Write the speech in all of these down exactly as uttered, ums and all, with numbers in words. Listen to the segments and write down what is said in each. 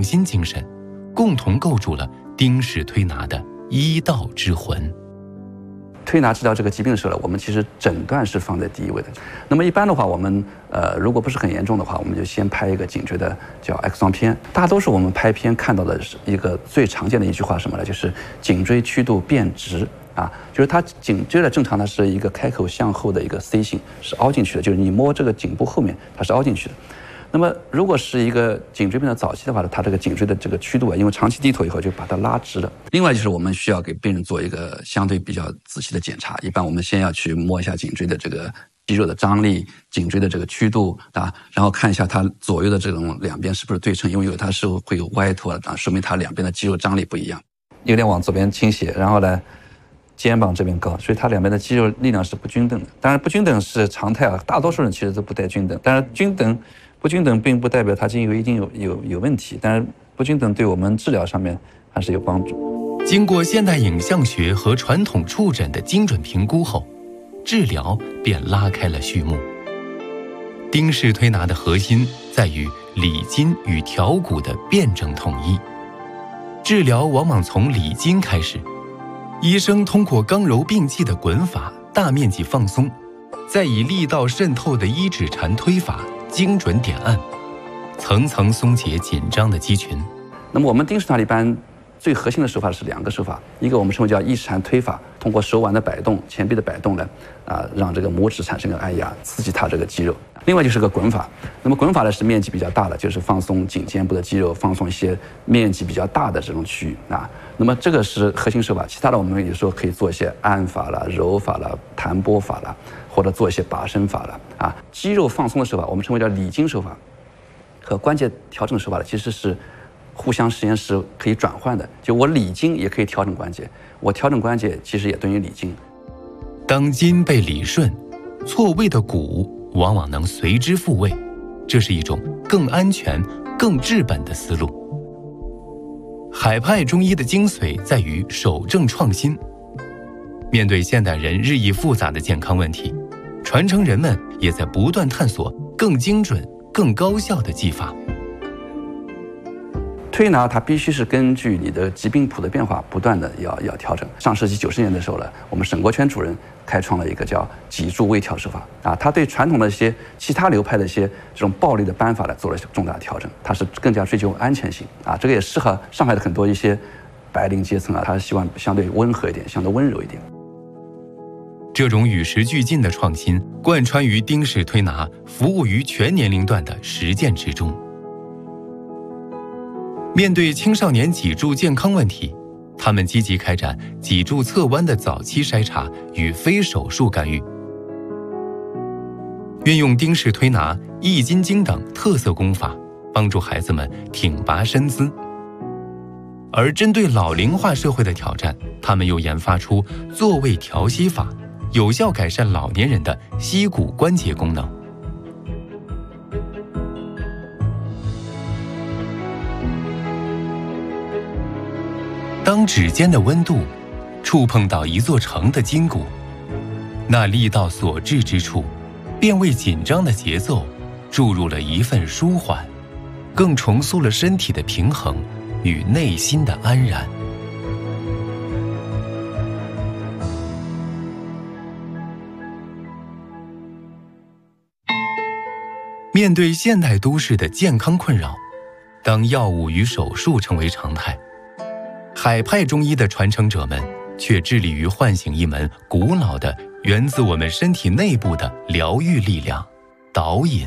创新精神，共同构筑了丁氏推拿的医道之魂。 推拿治疗这个疾病的时候呢，我们其实诊断是放在第一位的。那么一般的话，我们呃如果不是很严重的话，我们就先拍一个颈椎的叫 X 光片。大多数我们拍片看到的是一个最常见的一句话是什么呢？就是颈椎曲度变直啊，就是它颈椎的正常它是一个开口向后的一个 C 型，是凹进去的，就是你摸这个颈部后面它是凹进去的。那么如果是一个颈椎病的早期的话呢，它这个颈椎的这个曲度啊，因为长期低头以后就把它拉直了。另外就是我们需要给病人做一个相对比较仔细的检查，一般我们先要去摸一下颈椎的这个肌肉的张力、颈椎的这个曲度啊，然后看一下它左右的这种两边是不是对称，因为有它是会有歪驼啊，说明它两边的肌肉张力不一样。有点往左边倾斜，然后呢肩膀这边高，所以它两边的肌肉力量是不均等的。当然不均等是常态啊，大多数人其实都不太均等，但是均等不均等并不代表它筋有一定有有有问题，但是不均等对我们治疗上面还是有帮助。 经过现代影像学和传统触诊的精准评估后，治疗便拉开了序幕。丁氏推拿的核心在于理筋与调骨的辩证统一，治疗往往从理筋开始。医生通过刚柔并济的滚法大面积放松，再以力道渗透的一指禅推法精准点按，层层松解紧张的肌群。 那么我们丁氏推拿一般最核心的手法是两个手法，一个我们称为叫一指禅推法，通过手腕的摆动、前臂的摆动呢，啊，让这个拇指产生个按压，刺激它这个肌肉。另外就是个滚法，那么滚法呢是面积比较大的，就是放松颈肩部的肌肉，放松一些面积比较大的这种区域啊。那么这个是核心手法，其他的我们有时候可以做一些按法了、揉法了、弹拨法了，或者做一些拔伸法了啊。肌肉放松的手法，我们称为叫理筋手法，和关节调整手法的其实是互相实验室可以转换的。就我理筋也可以调整关节，我调整关节其实也等于理筋。 当筋被理顺，错位的骨往往能随之复位，这是一种更安全、更治本的思路。海派中医的精髓在于守正创新。面对现代人日益复杂的健康问题，传承人们也在不断探索更精准、更高效的技法。 推拿它必须是根据你的疾病谱的变化，不断的要要调整。上世纪九十年的时候呢，我们沈国全主任开创了一个叫脊柱微调手法啊，他对传统的一些其他流派的一些这种暴力的扳法呢做了重大调整，它是更加追求安全性啊，这个也适合上海的很多一些白领阶层啊，他希望相对温和一点，相对温柔一点。 这种与时俱进的创新贯穿于丁氏推拿服务于全年龄段的实践之中。面对青少年脊柱健康问题，他们积极开展脊柱侧弯的早期筛查与非手术干预，运用丁氏推拿、易筋经等特色功法，帮助孩子们挺拔身姿。而针对老龄化社会的挑战，他们又研发出坐位调息法，有效改善老年人的膝骨关节功能。当指尖的温度触碰到一座城的筋骨，那力道所至之处，便为紧张的节奏注入了一份舒缓，更重塑了身体的平衡与内心的安然。面对现代都市的健康困扰，当药物与手术成为常态，海派中医的传承者们却致力于唤醒一门古老的源自我们身体内部的疗愈力量——导引。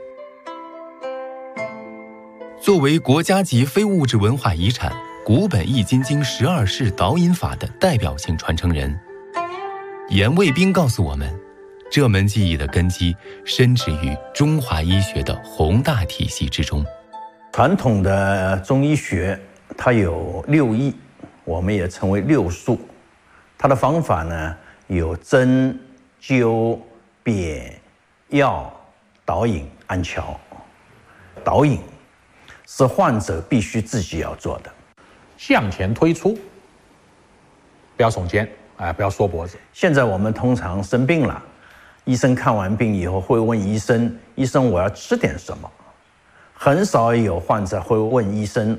作为国家级非物质文化遗产古本易筋经十二式导引法的代表性传承人，严卫兵告诉我们，这门技艺的根基深植于中华医学的宏大体系之中。 传统的中医学它有六艺，我们也称为六术。它的方法呢有针、灸、砭、药、导引、按桥。导引是患者必须自己要做的， 向前推出，不要耸肩，哎，不要缩脖子。 现在我们通常生病了，医生看完病以后会问医生：医生，我要吃点什么？很少有患者会问医生：